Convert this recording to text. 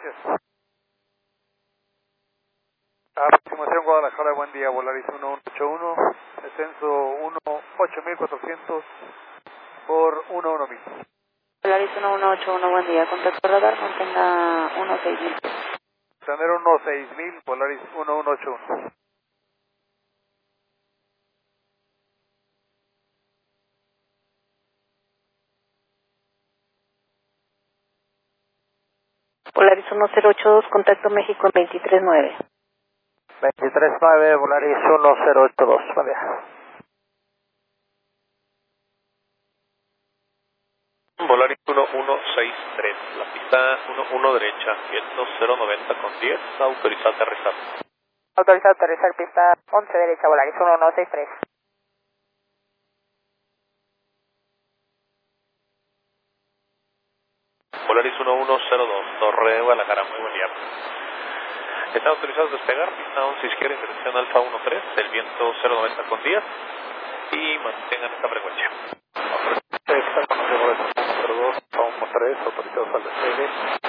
gracias. Aproximación Guadalajara, buen día, Volaris 1181, descenso 8400 por 11000. Volaris 1181, buen día, contacto radar, mantenga 16000. Tener 16000, Volaris 1181. Volaris 1082, contacto México en 239. 239, Volaris 1082, buen día. Volaris 1163, la pista 11 derecha, viento 090 con 10, autorizado a aterrizar. Autorizado a aterrizar, pista 11 derecha, Volaris 1163. Volaris 1102, Torre Guadalajara, muy buen día. Están autorizados a despegar, pista 11 izquierda en dirección Alfa 13, el viento 090 con 10 y mantengan esta frecuencia. Está con 02, 13, autorizados al despegue.